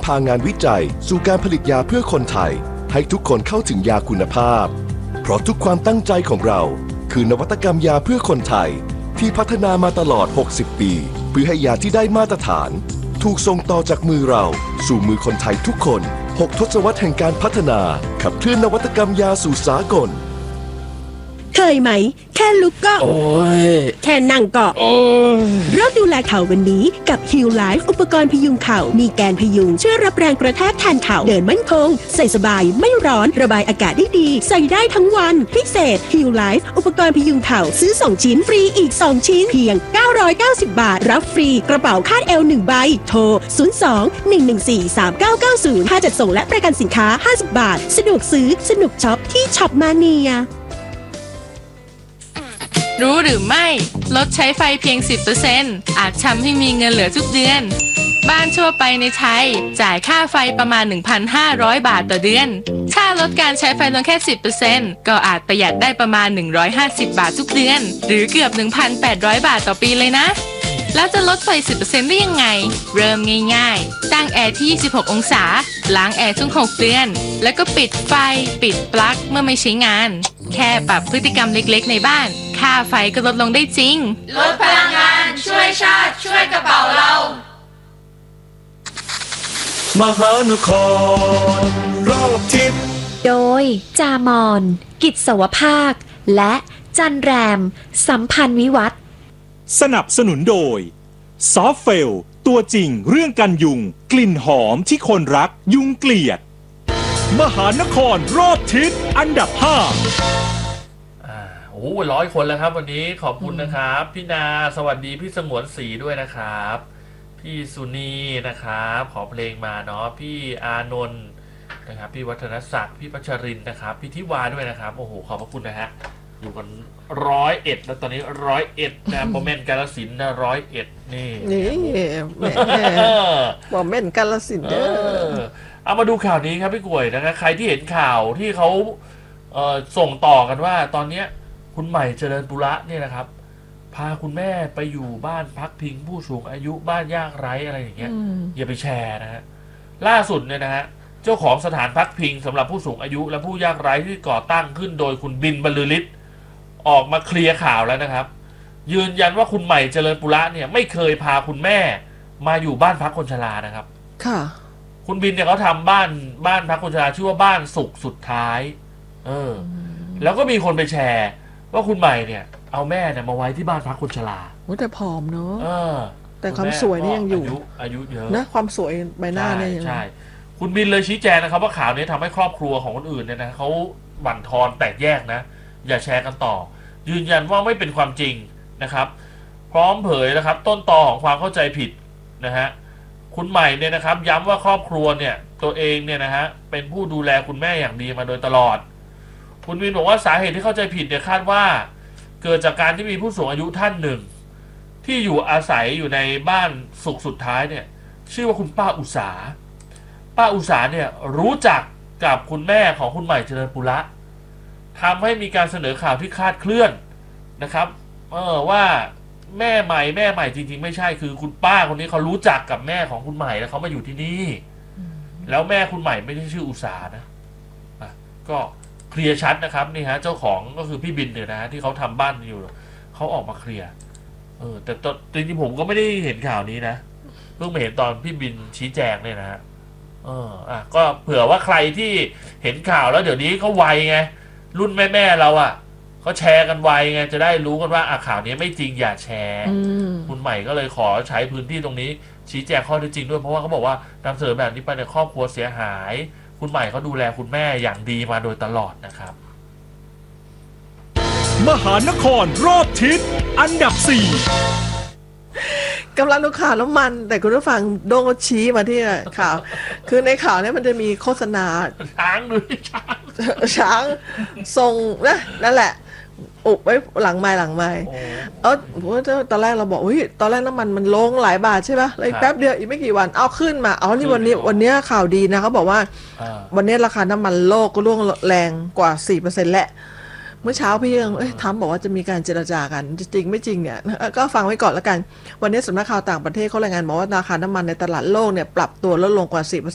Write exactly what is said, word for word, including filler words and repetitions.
พางานวิจัยสู่การผลิตยาเพื่อคนไทยให้ทุกคนเข้าถึงยาคุณภาพเพราะทุกความตั้งใจของเราคือนวัตกรรมยาเพื่อคนไทยที่พัฒนามาตลอดหกสิบปีเพื่อให้ยาที่ได้มาตรฐานถูกส่งต่อจากมือเราสู่มือคนไทยทุกคนหกทศวรรษแห่งการพัฒนาขับเคลื่อนนวัตกรรมยาสู่สากลเคยไหมแค่ลุกก็โอ้ยแค่นั่งก็โอ้ยเริ่มดูแลเข่าวันนี้กับ Heal Life อุปกรณ์พยุงเข่ามีแกนพยุงช่วยรับแรงกระแทกแทนเข่าเดินมั่นคงใส่สบายไม่ร้อนระบายอากาศได้ดีใส่ได้ทั้งวันพิเศษ Heal Life อุปกรณ์พยุงเข่าซื้อสองชิ้นฟรีอีกสองชิ้นเพียงเก้าร้อยเก้าสิบบาทรับฟรีกระเป๋าคาดเอวหนึ่งใบโทรศูนย์ สอง หนึ่ง หนึ่ง สี่ สาม เก้า เก้า ศูนย์ค่าจัดส่งและประกันสินค้าห้าสิบบาทสะดวกซื้อสนุกช็อปที่ช็อปมาเนียรู้หรือไม่ลดใช้ไฟเพียง สิบเปอร์เซ็นต์ อาจทำให้มีเงินเหลือทุกเดือนบ้านทั่วไปในไทยจ่ายค่าไฟประมาณ หนึ่งพันห้าร้อย บาทต่อเดือนถ้าลดการใช้ไฟลงแค่ สิบเปอร์เซ็นต์ ก็อาจประหยัดได้ประมาณ หนึ่งร้อยห้าสิบ บาททุกเดือนหรือเกือบ หนึ่งพันแปดร้อย บาทต่อปีเลยนะแล้วจะลดไฟ สิบเปอร์เซ็นต์ ได้ยังไงเริ่มง่ายๆตั้งแอร์ที่ยี่สิบหกองศาล้างแอร์ทุกหกเดือนแล้วก็ปิดไฟปิดปลั๊กเมื่อไม่ใช้งานแค่ปรับพฤติกรรมเล็กๆในบ้านค่าไฟก็ลดลงได้จริงลดพลังงานช่วยชาติช่วยกระเป๋าเรามหานครรอบทิศโดยจามอนกิจสวภาคและจันแรมสัมพันธ์วิวัฒน์สนับสนุนโดยซอฟเฟลตัวจริงเรื่องกันยุงกลิ่นหอมที่คนรักยุงเกลียดมหานครรอบทิศอันดับห้าโอ้ร้อยคนแล้วครับวันนี้ขอบคุณนะครับพี่นาสวัสดีพี่สงวนศรีด้วยนะครับพี่สุนีนะครับขอเพลงมาเนาะพี่อานนท์นะครับพี่วัฒนศักดิ์พี่พัชรินนะครับพี่ทิวาด้วยนะครับโอ้โหขอบพระคุณนะฮะอยู่กันร้อยเอ็ดแล้วตอนนี้ร้อยเอ็ดนะโมเมนต์กาลสินนะร้อยเอ็ดนี่นี่แม่โมเมนต์กาลสินเด้อเอามาดูข่าวนี้ครับพี่กล้วยนะครับใครที่เห็นข่าวที่เขาเอ่อส่งต่อกันว่าตอนเนี้ยคุณใหม่เจริญปุระเนี่ยนะครับพาคุณแม่ไปอยู่บ้านพักพิงผู้สูงอายุบ้านยากไร้อะไรอย่างเงี้ยอย่าไปแชร์นะฮะล่าสุดเนี่ยนะฮะเจ้าของสถานพักพิงสำหรับผู้สูงอายุและผู้ยากไร้ที่ก่อตั้งขึ้นโดยคุณบินบรรลือฤทธิ์ออกมาเคลียร์ข่าวแล้วนะครับยืนยันว่าคุณใหม่เจริญปุระเนี่ยไม่เคยพาคุณแม่มาอยู่บ้านพักคนชรานะครับค่ะคุณบินเนี่ยเขาทำบ้านบ้านพักคนชราชื่อว่าบ้านสุขสุดท้ายเออแล้วก็มีคนไปแชร์ว่าคุณใหม่เนี่ยเอาแม่เนี่ยมาไว้ที่บ้านพักคนชราโอ้แต่ผอมเนอะแต่ความสวยนี่ยังอยู่อายุเยอะนะความสวยใบหน้าเนี่ยใช่คุณบินเลยชี้แจงนะครับว่าข่าวนี้ทำให้ครอบครัวของคนอื่นเนี่ยนะเขาบั่นทอนแตกแยกนะอย่าแชร์กันต่อยืนยันว่าไม่เป็นความจริงนะครับพร้อมเผยนะครับต้นตอของความเข้าใจผิดนะฮะคุณใหม่เนี่ยนะครับย้ำว่าครอบครัวเนี่ยตัวเองเนี่ยนะฮะเป็นผู้ดูแลคุณแม่อย่างดีมาโดยตลอดคุณวินบอกว่าสาเหตุที่เข้าใจผิดเนี่ยคาดว่าเกิดจากการที่มีผู้สูงอายุท่านหนึ่งที่อยู่อาศัยอยู่ในบ้านสุขสุดท้ายเนี่ยชื่อว่าคุณป้าอุษาป้าอุษาเนี่ยรู้จักกับคุณแม่ของคุณใหม่เจริญปุระทำให้มีการเสนอข่าวที่คลาดเคลื่อนนะครับเออว่าแม่ใหม่แม่ใหม่จริงๆไม่ใช่คือคุณป้าคนนี้เขารู้จักกับแม่ของคุณใหม่แล้วเขามาอยู่ที่นี่แล้วแม่คุณใหม่ไม่ใช่ชื่ออุษานะอ่ะก็เคลียร์ชัดนะครับนี่ฮะเจ้าของก็คือพี่บินเนี่ยนะฮะที่เขาทำบ้านอยู่เขาออกมาเคลียร์เออแต่จริงๆผมก็ไม่ได้เห็นข่าวนี้นะเพิ่งมาเห็นตอนพี่บินชี้แจงเนี่ยนะฮะเอออ่ะก็เผื่อว่าใครที่เห็นข่าวแล้วเดี๋ยวนี้เขาไวไงรุ่นแม่ๆเราอ่ะเขาแชร์กันไวไงจะได้รู้กันว่าอ่ะข่าวนี้ไม่จริงอย่าแชร์คุณใหม่ก็เลยขอใช้พื้นที่ตรงนี้ชี้แจงข้อเท็จจริงด้วยเพราะว่าเขาบอกว่านำเสนอแบบนี้ไปในครอบครัวเสียหายคุณใหม่เขาดูแลคุณแม่อย่างดีมาโดยตลอดนะครับมหานครรอบทิศอันดับสี่กำลังดูข่าวน้ำมันแต่คุณผู้ฟังโดนชี้มาที่ข่าวคือในข่าวนี้มันจะมีโฆษณาช้างด้วยช้างช้างทรงนะนั่นแหละอุบไว้หลังไม้หลังไม้เออตอนแรกเราบอกอุ้ยตอนแรกน้ำมันมันลงหลายบาทใช่ป่ะเลยแป๊บเดียวอีกไม่กี่วันเอาขึ้นมาเอานี่วันนี้วันนี้ข่าวดีนะเขาบอกว่าวันนี้ราคาน้ำมันโลกก็ร่วงแรงกว่า สี่เปอร์เซ็นต์ แหละเมื่อเช้าพี่ยังเอ้ยทำบอกว่าจะมีการเจรจากันจริงไม่จริงเนี่ยก็ฟังไว้ก่อนแล้วกันวันนี้สำนักข่าวต่างประเทศเขารายงานบอกว่าราคาน้ำมันในตลาดโลกเนี่ยปรับตัวลดลงกว่า สี่เปอร์เซ็นต์